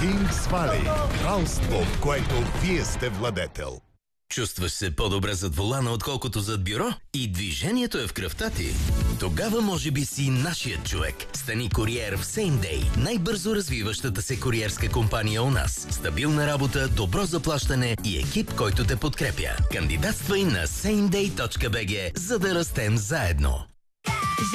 Wings Valley. Кралство, в което вие сте владетел. Чувстваш се по-добре зад волана, отколкото зад бюро? И движението е в кръвта ти? Тогава може би си нашият човек. Стани куриер в Same Day. Най-бързо развиващата се куриерска компания у нас. Стабилна работа, добро заплащане и екип, който те подкрепя. Кандидатствай на sameday.bg, за да растем заедно.